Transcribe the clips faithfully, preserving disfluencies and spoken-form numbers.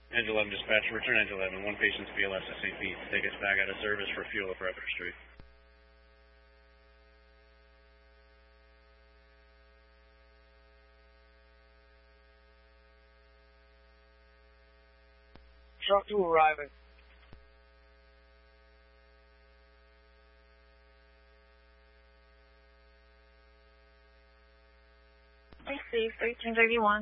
Engine eleven dispatch, return Engine eleven, one patient's B L S at Saint Pete. Take us back out of service for fuel up Rutherford Street. Truck two arriving. Receive thirteen thirty-one.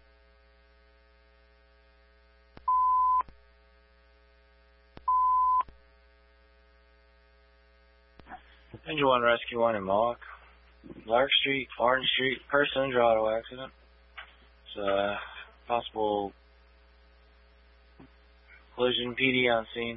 Engine one, Rescue one in Mohawk. Lark Street, Orange Street, person injured auto accident. It's a possible collision, P D on scene.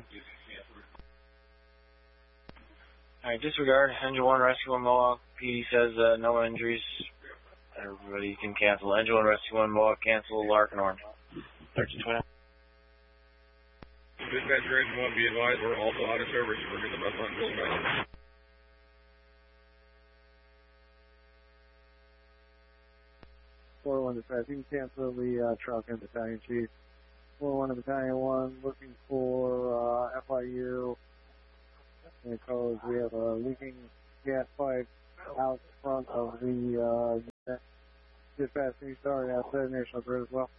Alright, disregard. Engine one, Rescue one, Mohawk. P D says uh, no injuries. Everybody can cancel. Engine one, Rescue one, Mohawk, cancel, Lark and Orange. thirteen twenty. Dispatch Engine one, be advised, we're also out of service. We're getting the bus on dispatch. four one dispatch, you can cancel the uh, truck and battalion chief. four one to battalion one, looking for uh, F I U. Because we have a leaking gas pipe out front of the uh, unit. Dispatch, can you start outside National Grid as well?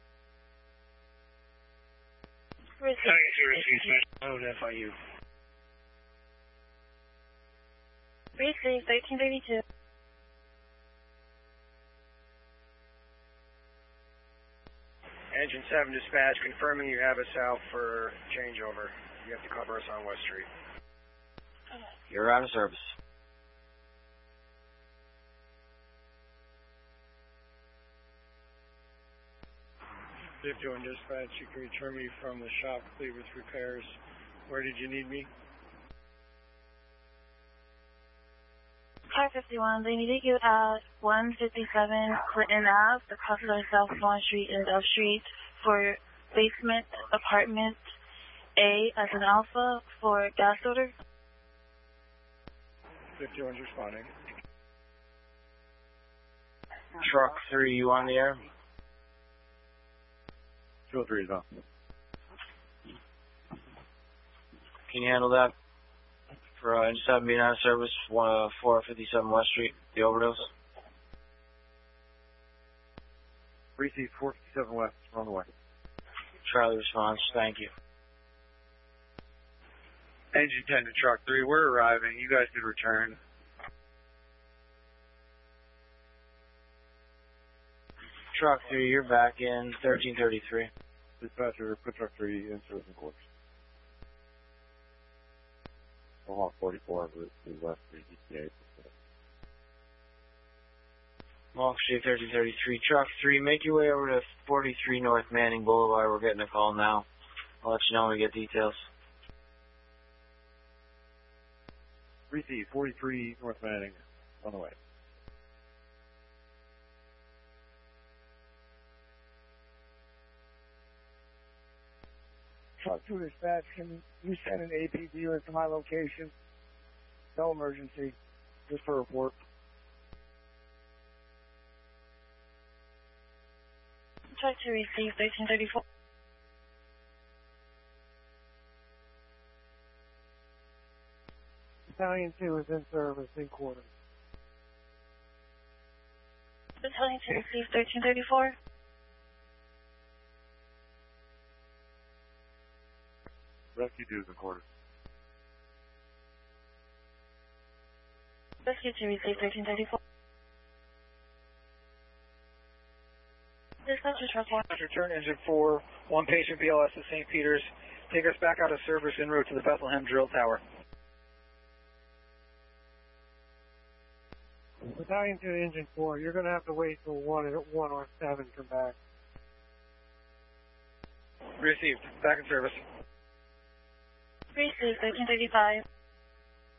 F I U. Receive thirteen thirty-two. Engine seven dispatch, confirming you have us out for changeover. You have to cover us on West Street. You're out of service. fifty-one dispatch, you can return me from the shop complete with repairs. Where did you need me? Car fifty-one, they needed you at one fifty-seven Clinton Ave, across the South Swan Street and Dove Street for basement apartment A as an alpha for gas odor. fifty-one's responding. Truck three, you on the air? two oh three is on. Can you handle that? For uh, Engine seven being out of service, one, uh, four fifty-seven West Street, the overdose. Receive four fifty-seven West, on the way. Charlie response, thank you. Engine ten to truck three, we're arriving. You guys can return. Truck three, you're back in thirteen thirty-three. Dispatcher, put truck three in service and course. Mohawk forty-four, West three D T A. Mohawk Street thirteen thirty-three. Truck three, make your way over to forty-three North Manning Boulevard. We're getting a call now. I'll let you know when we get details. Receive forty-three North Manning, on the way. Truck two dispatch, can you send an A P D unit to my location? No emergency, just for a report. Try to receive thirteen thirty-four. Battalion two is in service in quarters. Battalion two receive thirteen thirty-four. Rescue two is in quarters. Rescue two receive thirteen thirty-four. Dispatcher truck one. Return engine four, one patient B L S to Saint Peter's. Take us back out of service en route to the Bethlehem Drill Tower. Battalion two engine four, you're going to have to wait till one and one or seven come back. Received. Back in service. Receive thirteen thirty-five.